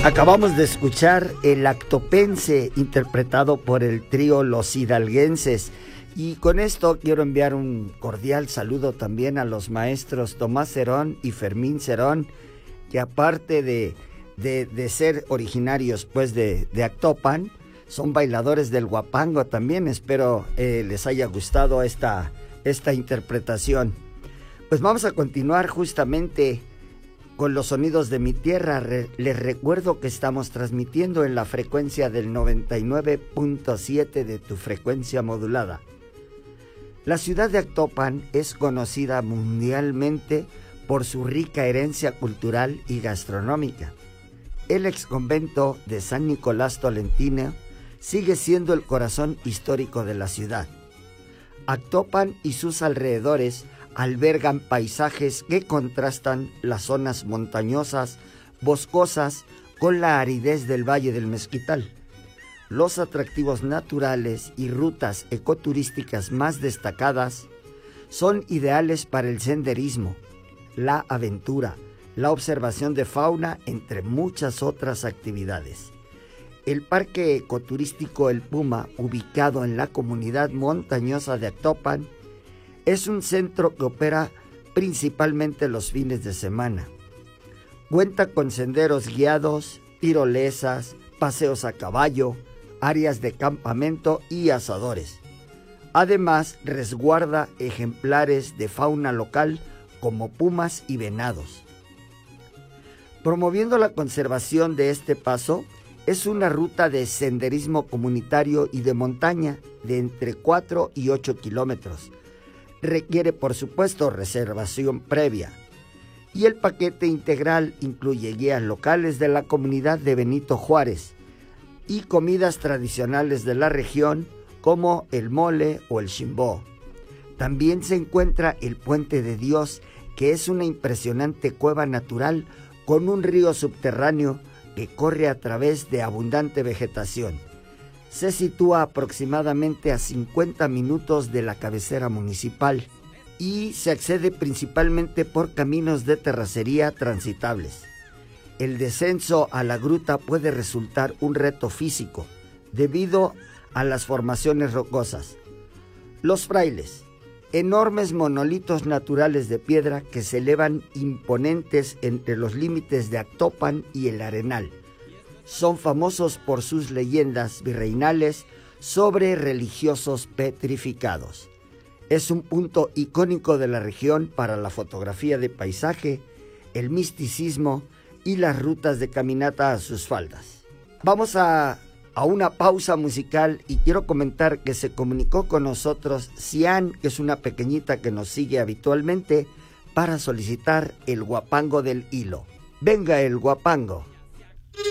Acabamos de escuchar el Actopense, interpretado por el trío Los Hidalguenses. Y con esto quiero enviar un cordial saludo también a los maestros Tomás Cerón y Fermín Cerón, que aparte de ser originarios pues de Actopan, son bailadores del huapango también. Espero les haya gustado esta interpretación. Pues vamos a continuar justamente con los sonidos de mi tierra. Les recuerdo que estamos transmitiendo en la frecuencia del 99.7 de tu frecuencia modulada. La ciudad de Actopan es conocida mundialmente por su rica herencia cultural y gastronómica. El exconvento de San Nicolás Tolentino sigue siendo el corazón histórico de la ciudad. Actopan y sus alrededores albergan paisajes que contrastan las zonas montañosas, boscosas, con la aridez del Valle del Mezquital. Los atractivos naturales y rutas ecoturísticas más destacadas son ideales para el senderismo, la aventura, la observación de fauna, entre muchas otras actividades. El Parque Ecoturístico El Puma, ubicado en la comunidad montañosa de Actopan, es un centro que opera principalmente los fines de semana. Cuenta con senderos guiados, tirolesas, paseos a caballo, áreas de campamento y asadores. Además, resguarda ejemplares de fauna local como pumas y venados. Promoviendo la conservación de este paso, es una ruta de senderismo comunitario y de montaña de entre 4 y 8 kilómetros. Requiere, por supuesto, reservación previa. Y el paquete integral incluye guías locales de la comunidad de Benito Juárez y comidas tradicionales de la región como el mole o el chimbó. También se encuentra el Puente de Dios, que es una impresionante cueva natural con un río subterráneo que corre a través de abundante vegetación. Se sitúa aproximadamente a 50 minutos de la cabecera municipal y se accede principalmente por caminos de terracería transitables. El descenso a la gruta puede resultar un reto físico debido a las formaciones rocosas. Los frailes, enormes monolitos naturales de piedra que se elevan imponentes entre los límites de Actopan y el Arenal. Son famosos por sus leyendas virreinales sobre religiosos petrificados. Es un punto icónico de la región para la fotografía de paisaje, el misticismo y las rutas de caminata a sus faldas. Vamos a una pausa musical y quiero comentar que se comunicó con nosotros Cian, que es una pequeñita que nos sigue habitualmente, para solicitar el guapango del hilo. Venga el guapango.